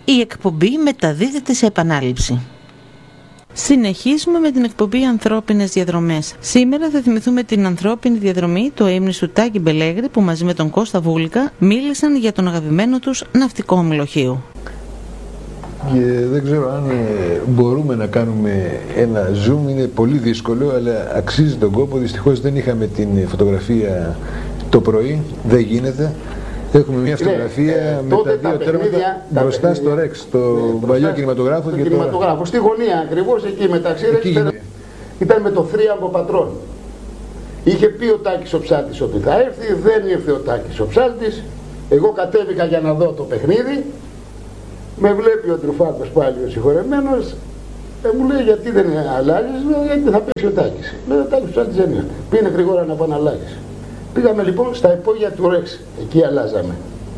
η εκπομπή μεταδίδεται σε επανάληψη. Συνεχίζουμε με την εκπομπή Ανθρώπινες Διαδρομές. Σήμερα θα θυμηθούμε την ανθρώπινη διαδρομή του αείμνηστου Τάκη Μπελέγρη, που μαζί με τον Κώστα Βούλικα μίλησαν για τον αγαπημένο τους ναυτικό ομιλοχείο. Και δεν ξέρω αν μπορούμε να κάνουμε ένα zoom, είναι πολύ δύσκολο, αλλά αξίζει τον κόπο. Δυστυχώς δεν είχαμε την φωτογραφία το πρωί, δεν γίνεται. Έχουμε μια φωτογραφία με τα δύο τέρματα μπροστά στο Ρεξ, στο παλιό κινηματογράφο. Στο κινηματογράφο, στη γωνία ακριβώς εκεί μεταξύ Ρεξ, ήταν με το θρίαμβο πατρών. Είχε πει ο Τάκης ο ψάλτης ότι θα έρθει, δεν ήρθε ο Τάκης ο ψάλτης. Εγώ κατέβηκα για να δω το παιχνίδι. Με βλέπει ο Τρουφάκος πάλι ο συγχωρεμένος. Μου λέει γιατί δεν αλλάζεις, γιατί θα πέσει ο Τάκης. Λέω ο Τάκης ψάλτης δεν ήρθε. Πήγαινε γρήγορα να πάω να αλλάξεις. Πήγαμε λοιπόν στα υπόγεια του Ρεξ, εκεί αλλάζαμε.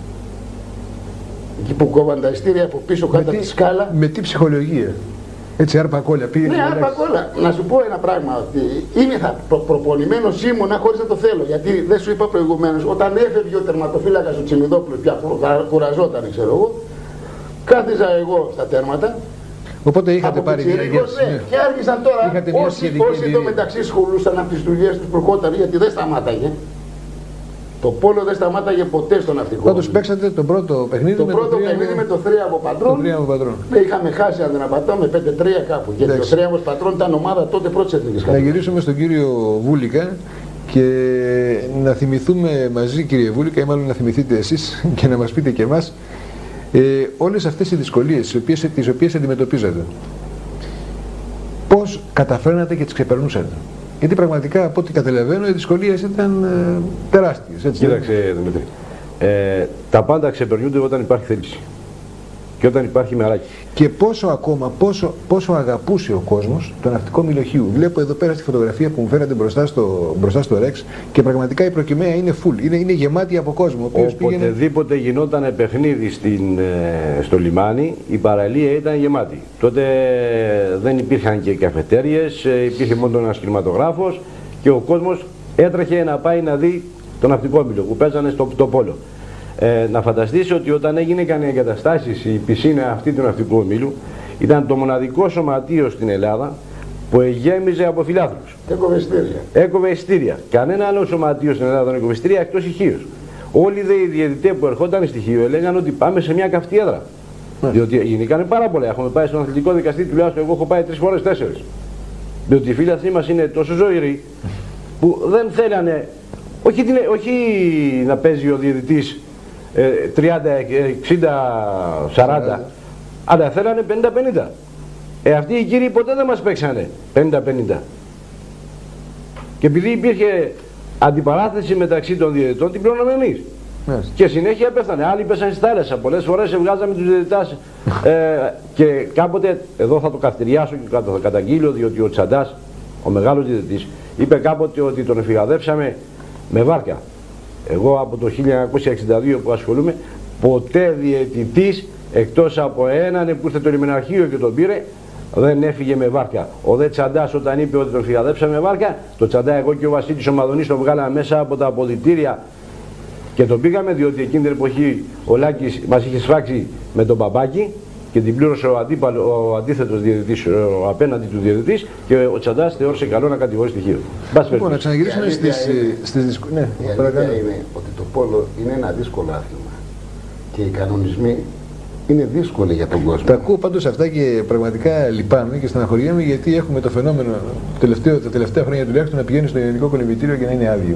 Εκεί που κόβαν τα ειστήρια από πίσω κάτω από τη σκάλα. Με τι ψυχολογία. Έτσι άρπα-κόλλα πήγαινε. Ναι, άρπα-κόλλα. Να σου πω ένα πράγμα, ότι είμαι προπονημένος ήμουνα χωρίς να το θέλω. Γιατί δεν σου είπα προηγουμένως, όταν έφευγε ο τερματοφύλακας ο Τσιμιδόπουλος, πια κουραζόταν, ξέρω εγώ, κάθιζα εγώ στα τέρματα. Οπότε είχατε πάρει μια γεύση. Ναι. Και άρχισαν τώρα όσοι εντωμεταξύ σχολούσαν από τις δουλειές τους προχώρησαν, γιατί δεν σταμάταγε. Το πόλο δεν σταμάταγε ποτέ στο ναυτικό. Πάντως παίξατε το πρώτο παιχνίδι με το θρίαμβο πατρών. Είχαμε χάσει, αν δεν απατώμε, 5-3 κάπου. Γιατί ο θρίαμβος πατρών ήταν ομάδα τότε πρώτης εθνικής κατηγορίας. Να γυρίσουμε στον κύριο Βούλικα και να θυμηθούμε μαζί, κύριε Βούλικα, ή μάλλον να θυμηθείτε εσείς και να μας πείτε και εμάς όλες αυτές οι δυσκολίες τις οποίες αντιμετωπίζατε. Πώς καταφέρνατε και τις ξεπερνούσατε. Γιατί πραγματικά από ό,τι καταλαβαίνω οι δυσκολίες ήταν τεράστιες. Έτσι. Κοίταξε Δημήτρη, τα πάντα ξεπερνούνται όταν υπάρχει θέληση και όταν υπάρχει μεράκι. Και πόσο αγαπούσε ο κόσμος το ναυτικό ομιλοχείο. Βλέπω εδώ πέρα στη φωτογραφία που μου φέρατε μπροστά στο Ρεξ και πραγματικά η προκυμαία είναι full, είναι γεμάτη από κόσμο. Οποτεδήποτε γινόταν παιχνίδι στο λιμάνι, η παραλία ήταν γεμάτη. Τότε δεν υπήρχαν και καφετέριες, υπήρχε μόνο ένας κινηματογράφος και ο κόσμος έτρεχε να πάει να δει το ναυτικό όμιλο που παίζανε στο πόλο. Να φανταστείς ότι όταν έγινε κανένα εγκαταστάσεις η πισίνα αυτή του ναυτικού ομίλου ήταν το μοναδικό σωματείο στην Ελλάδα που γέμιζε από φιλάθλους. Έκοβε ειστήρια. Κανένα άλλο σωματείο στην Ελλάδα δεν έκοβε ειστήρια εκτός ηχείως. Όλοι οι διαιτητές που ερχόταν στη Χίο έλεγαν ότι πάμε σε μια καυτή έδρα. Διότι γίνηκαν πάρα πολλά. Έχουμε πάει στον αθλητικό δικαστή, τουλάχιστον εγώ έχω πάει 3 φορές 4. Διότι οι φίλαθλοι μας είναι τόσο ζωηροί που δεν θέλανε, όχι να παίζει ο διαιτητής 30, 60, 40, αλλά θέλανε 50-50. Αυτοί οι κύριοι ποτέ δεν μας παίξανε 50-50. Και επειδή υπήρχε αντιπαράθεση μεταξύ των διαιτητών, την πληρώναμε εμείς. Και συνέχεια πέθανε. Άλλοι πέσανε στη θάλασσα. Πολλές φορές βγάζαμε τους διαιτητάς. Και κάποτε, εδώ θα το καυτηριάσω και θα το καταγγείλω, διότι ο Τσαντάς, ο μεγάλος διαιτητής, είπε κάποτε ότι τον εφηγαδεύσαμε με βάρκα. Εγώ από το 1962 που ασχολούμαι, ποτέ διαιτητής εκτός από έναν που ήρθε το λιμεναρχείο και τον πήρε, δεν έφυγε με βάρκα. Ο δε Τσαντάς όταν είπε ότι τον φυγαδέψαμε με βάρκα, το Τσαντά εγώ και ο Βασίλης ο Μαδονής τον βγάλαμε μέσα από τα αποδυτήρια και τον πήγαμε, διότι εκείνη την εποχή ο Λάκης μας είχε σφάξει με τον Μπαμπάκη και την πλήρωσε ο αντίθετος διαιτητής, ο απέναντι του διαιτητής, και ο Τσαντάς θεώρησε καλό να κατηγορήσει στοιχείο. Λοιπόν, να ξαναγυρίσουμε στις δυσκολίες. Ναι, η αλήθεια είναι ότι το πόλο είναι ένα δύσκολο άθλημα και οι κανονισμοί είναι δύσκολοι για τον κόσμο. Τα ακούω πάντως αυτά και πραγματικά λυπάμαι και στεναχωριέμαι, γιατί έχουμε το φαινόμενο τα τελευταία χρόνια τουλάχιστον να πηγαίνει στο ελληνικό κολυμβητήριο και να είναι άδειο.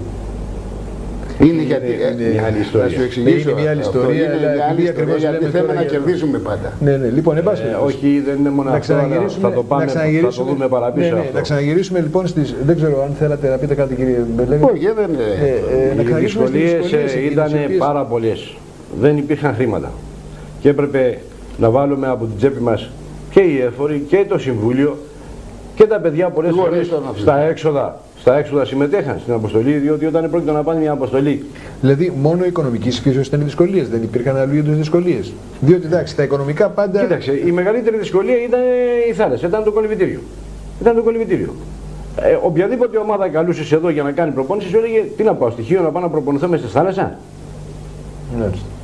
Είναι γιατί μια άλλη ιστορία. Θα σου εξηγήσω. Είναι μια άλλη ιστορία, γιατί θέλουμε να κερδίσουμε πάντα. Ναι, λοιπόν, όχι, δεν είναι μόνο αυτό, θα το πάμε, θα το δούμε παραπίσω. Να ξαναγυρίσουμε λοιπόν στις, δεν ξέρω αν θέλατε να πείτε κάτι κύριε Μπελέγρη. Όχι, δεν οι δυσκολίες ήταν πάρα πολλές. Δεν υπήρχαν χρήματα. Και έπρεπε να βάλουμε από την τσέπη μας και οι έφοροι και το Συμβούλιο και τα παιδιά πολλές φορές στα έξοδα συμμετέχαν στην αποστολή, διότι όταν πρόκειται να πάνε μια αποστολή. Δηλαδή, μόνο οικονομικής φύσεως ήταν οι δυσκολίες, δεν υπήρχαν άλλου είδους δυσκολίες. Διότι εντάξει, τα οικονομικά πάντα. Κοίταξε, η μεγαλύτερη δυσκολία ήταν η θάλασσα, ήταν το κολυμβητήριο. Οποιαδήποτε ομάδα καλούσε εδώ για να κάνει προπόνηση, σου έλεγε τι να πάω, στοιχείο να πάω να προπονηθώ μέσα στη θάλασσα.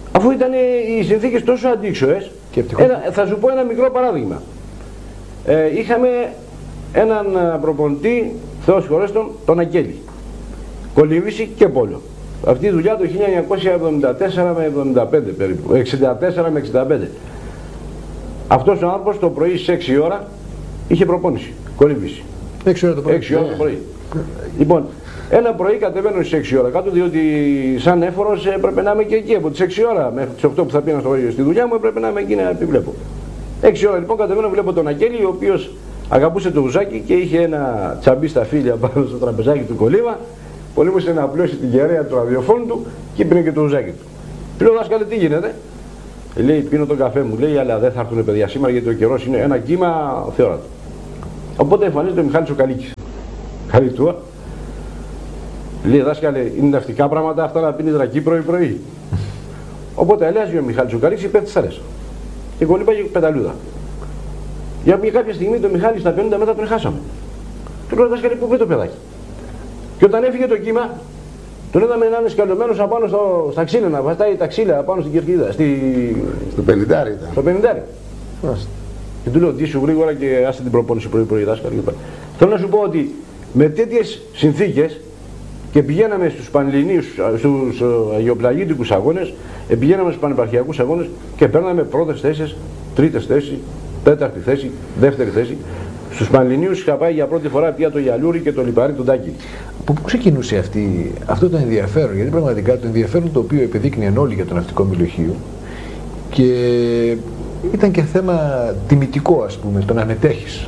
Αφού ήταν οι συνθήκες τόσο αντίξωες, θα σου πω ένα μικρό παράδειγμα. Είχαμε έναν προπονητή, Θεός χωρέστον, τον Αγγέλη. Κολύμβηση και πόλο. Αυτή η δουλειά το 1974 με 75 περίπου, 64 με 65. Αυτός ο άνθρωπος το πρωί στις 6 ώρα είχε προπόνηση, κολύμβηση. 6 ώρα το πρωί. 6 ώρα το πρωί. Λοιπόν, ένα πρωί κατεβαίνω στις 6 ώρα κάτω, διότι σαν έφορος έπρεπε να είμαι και εκεί από τις 6 ώρα μέχρι τις 8 που θα πήγαινα στη δουλειά μου, έπρεπε να είμαι εκεί να επιβλέπω. 6 ώρα λοιπόν κατεβαίνω, βλέπω τον Αγγέλη, ο οποίος αγαπούσε το ουζάκι και είχε ένα τσαμπί στα φύλλα πάνω στο τραπεζάκι του κολύβα. Πολύμωσε να απλώσει την κεραία του ραδιοφώνου του και πίνει και το ουζάκι του. Του λέω, δάσκαλε, τι γίνεται? Λέει, πίνω τον καφέ μου, λέει, αλλά δεν θα έρθουν παιδιά σήμερα γιατί ο καιρός είναι ένα κύμα θεόρατο. Οπότε εμφανίζεται ο Μιχάλης ο Καλίκης. Καλή του. Λέει, δάσκαλε, είναι ναυτικά πράγματα αυτά να πίνεις ρακί πρωί-πρωί. Οπότε αλλάζει ο Μιχάλης ο Καλίκης, πέφτει στα ρέσα. Και κολύμπαγε πεταλούδα. Για κάποια στιγμή το Μιχάλη στα 50 μέτρα τον χάσαμε. Του λέω, δάσκαλε, πού πήγε το παιδάκι? Και όταν έφυγε το κύμα, τον είδαμε να είναι σκαλωμένος απάνω στα ξύλα, να βαστάει τα ξύλα απάνω στην κερκίδα. Στο 50 ήταν. Στο 50. Και του λέω, ντύσου γρήγορα και άσε την προπόνηση πρωί-πρωί, δάσκαλε. Θέλω να σου πω ότι με τέτοιες συνθήκες και πηγαίναμε στους πανελληνίους, στους αγιοπλαγίτικους αγώνες, πηγαίναμε στους πανεπαρχιακούς αγώνες και παίρναμε πρώτες θέσεις, τρίτες θέσεις, τέταρτη θέση, δεύτερη θέση. Στους Πανελληνίους είχα πάει για πρώτη φορά πια το Γιαλούρι και το Λιπαρί του Τάκη. Από πού ξεκινούσε αυτό το ενδιαφέρον? Γιατί πραγματικά το ενδιαφέρον το οποίο επιδείκνυαν όλοι για το ναυτικό μυλοχείο και ήταν και θέμα τιμητικό, ας πούμε, το να μετέχεις.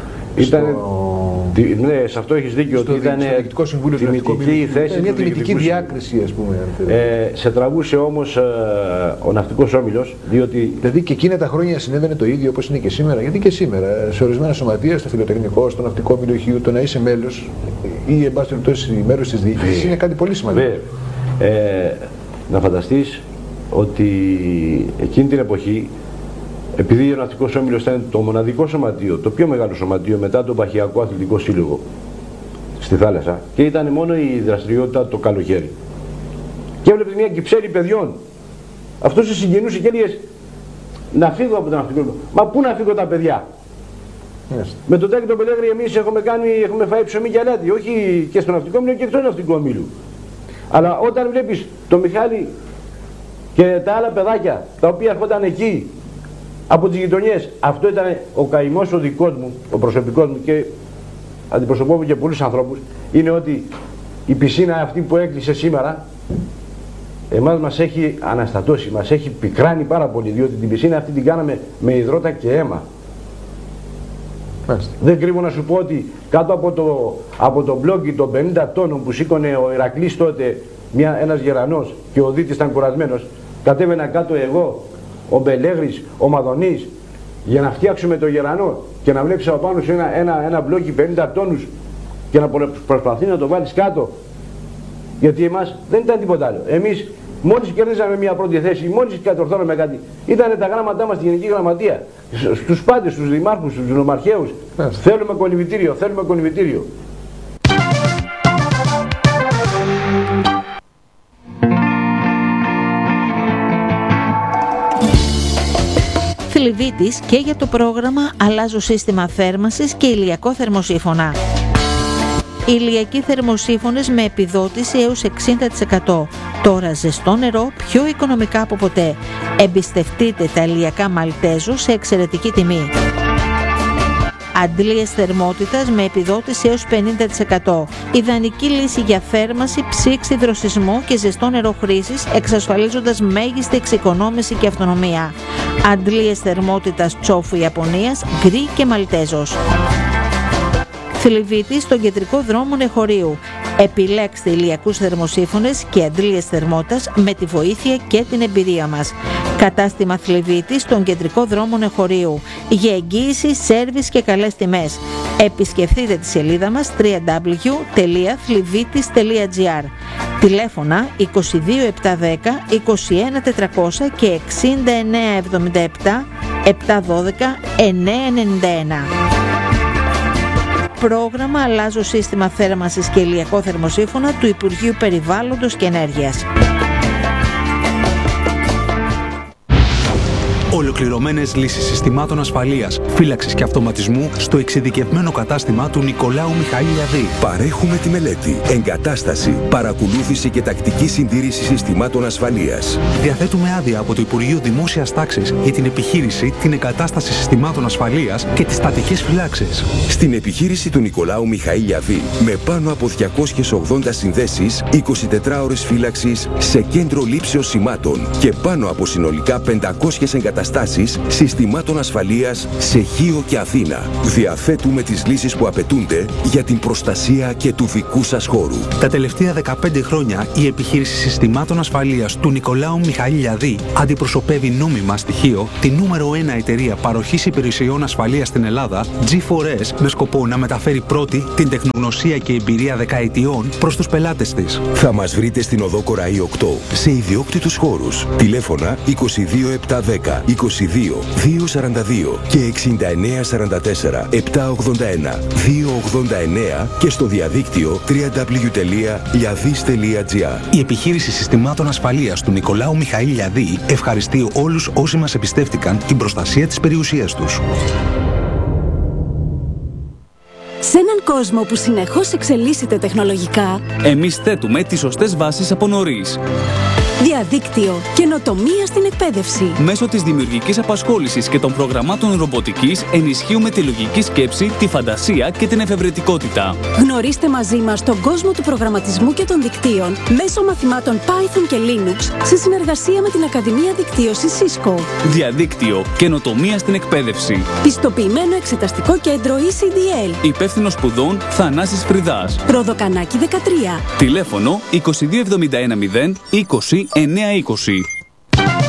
Ναι, σε αυτό έχεις δίκιο, ότι ήταν τιμητική θέση, μια τιμητική διάκριση, ας πούμε. Σε τραβούσε όμως ο ναυτικός όμιλος, διότι... Δηλαδή και εκείνα τα χρόνια συνέβαινε το ίδιο όπως είναι και σήμερα, γιατί και σήμερα σε ορισμένα σωματεία, στο φιλοτεχνικό, στο ναυτικό μυλοχείο, το να είσαι μέλος ή εν πάση περιπτώσει μέρος της διοίκησης είναι κάτι πολύ σημαντικό. Να φανταστείς ότι εκείνη την εποχή, επειδή ο ναυτικός όμιλος ήταν το μοναδικό σωματείο, το πιο μεγάλο σωματείο μετά τον Παχιακό Αθλητικό Σύλλογο στη θάλασσα, και ήταν μόνο η δραστηριότητα το καλοκαίρι. Και έβλεπε μια κυψέλη παιδιών. Αυτό σε συγκινούσε και έλεγες, να φύγω από το ναυτικό όμιλο. Μα πού να φύγω τα παιδιά? Με τον Τάκη τον Πελέγρη εμείς έχουμε φάει ψωμί και αλάτι, όχι και στο ναυτικό όμιλο και εκτός ναυτικού ομίλου. Αλλά όταν βλέπεις τον Μιχάλη και τα άλλα παιδάκια τα οποία έρχονταν εκεί από τις γειτονιές, αυτό ήταν ο καημός ο δικός μου, ο προσωπικός μου, και αντιπροσωπεύω και πολλούς ανθρώπους, είναι ότι η πισίνα αυτή που έκλεισε σήμερα εμάς μας έχει αναστατώσει, μας έχει πικράνει πάρα πολύ, διότι την πισίνα αυτή την κάναμε με υδρότα και αίμα. Δεν κρύβω να σου πω ότι κάτω από το μπλόκι των 50 τόνων που σήκωνε ο Ηρακλής τότε, ένας γερανός, και ο Δίτης ήταν κουρασμένος, κατέβαινα κάτω εγώ, ο Μπελέγρης, ο Μαδονής, για να φτιάξουμε το γερανό και να βλέπεις από πάνω σε ένα μπλόκι 50 τόνους και να προσπαθεί να το βάλεις κάτω, γιατί εμάς δεν ήταν τίποτα άλλο. Εμείς μόλις κερδίζαμε μια πρώτη θέση, μόλις κατορθώναμε κάτι, ήταν τα γράμματά μας στη Γενική Γραμματεία, στους πάντες, στους δημάρχους, στους νομαρχαίους, θέλουμε κολυμβητήριο, θέλουμε κολυμβητήριο. Θλιβίτης και για το πρόγραμμα «Αλλάζω σύστημα θέρμανσης και ηλιακό θερμοσύφωνα». Ηλιακοί θερμοσύφωνες με επιδότηση έως 60%. Τώρα ζεστό νερό πιο οικονομικά από ποτέ. Εμπιστευτείτε τα ηλιακά Μαλτέζο σε εξαιρετική τιμή. Αντλίες θερμότητας με επιδότηση έως 50%. Ιδανική λύση για θέρμανση, ψήξη, δροσισμό και ζεστό νερό χρήσης, εξασφαλίζοντας μέγιστη εξοικονόμηση και αυτονομία. Αντλίες θερμότητας Τσόφου Ιαπωνίας, γκρι και Μαλτέζος. Θλιβίτη στον κεντρικό δρόμο Νεχωρίου. Επιλέξτε ηλιακούς θερμοσύφωνες και αντλίες θερμότητας με τη βοήθεια και την εμπειρία μας. Κατάστημα Θλιβίτη στον κεντρικό δρόμο Νεχωρίου. Για εγγύηση, σέρβις και καλές τιμές. Επισκεφτείτε τη σελίδα μας www.thlivitis.gr. Τηλέφωνα 22 710 21 400 και 69 77 712 991. Πρόγραμμα «Αλλάζω σύστημα θέρμανσης και ηλιακό θερμοσύφωνα» του Υπουργείου Περιβάλλοντος και Ενέργειας. Ολοκληρωμένες λύσεις συστημάτων ασφαλείας, φύλαξης και αυτοματισμού στο εξειδικευμένο κατάστημα του Νικολάου Μιχαήλ-Λιαδή. Παρέχουμε τη μελέτη, εγκατάσταση, παρακολούθηση και τακτική συντήρηση συστημάτων ασφαλείας. Διαθέτουμε άδεια από το Υπουργείο Δημόσιας Τάξης για την επιχείρηση, την εγκατάσταση συστημάτων ασφαλείας και τις στατικές φυλάξεις. Στην επιχείρηση του Νικολάου Μιχαήλ-Λιαδή, με πάνω από 280 συνδέσεις, 24 ώρες φύλαξης σε κέντρο λήψεως σημάτων και πάνω από συνολικά 500 εγκαταστάσεις συστημάτων ασφαλείας σε Χίο και Αθήνα. Διαθέτουμε τις λύσεις που απαιτούνται για την προστασία και του δικού σας χώρου. Τα τελευταία 15 χρόνια η επιχείρηση συστημάτων ασφαλείας του Νικολάου Μιχαήλ-Λιαδή αντιπροσωπεύει νόμιμα στοιχείο τη νούμερο 1 εταιρεία παροχής υπηρεσιών ασφαλείας στην Ελλάδα, G4S, με σκοπό να μεταφέρει πρώτη την τεχνογνωσία και εμπειρία δεκαετιών προς τους πελάτες της. Θα μας βρείτε στην οδό Κοραή 8 σε ιδιόκτητους χώρους. Τηλέφωνα 22710 22 242 και 6944 781 289 και στο διαδίκτυο www.liadis.gr. Η επιχείρηση συστημάτων ασφαλείας του Νικολάου Μιχαήλ-Λιαδή ευχαριστεί όλους όσοι μας εμπιστεύτηκαν την προστασία της περιουσίας τους. Σε έναν κόσμο που συνεχώς εξελίσσεται τεχνολογικά, εμείς θέτουμε τις σωστές βάσεις από νωρίς. Διαδίκτυο, καινοτομία στην εκπαίδευση. Μέσω της δημιουργικής απασχόλησης και των προγραμμάτων ρομποτικής ενισχύουμε τη λογική σκέψη, τη φαντασία και την εφευρετικότητα. Γνωρίστε μαζί μας τον κόσμο του προγραμματισμού και των δικτύων μέσω μαθημάτων Python και Linux σε συνεργασία με την Ακαδημία Δικτύωσης Cisco. Διαδίκτυο, καινοτομία στην εκπαίδευση. Πιστοποιημένο εξεταστικό κέντρο ECDL. Υπεύθυνος σπουδών Θανάσης Φρυδάς. Ροδοκανάκι 13. Τηλέφωνο 2271 0 20 920.